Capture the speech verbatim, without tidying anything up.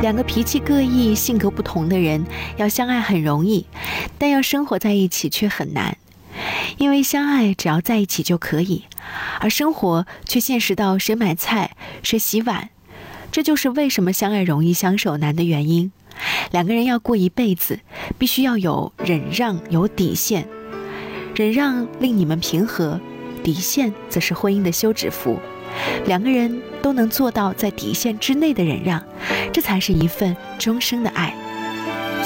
两个脾气各异、性格不同的人要相爱很容易，但要生活在一起却很难。因为相爱只要在一起就可以，而生活却现实到谁买菜谁洗碗。这就是为什么相爱容易相守难的原因。两个人要过一辈子，必须要有忍让，有底线。忍让令你们平和，底线则是婚姻的休止符。两个人都能做到在底线之内的忍让，这才是一份终生的爱。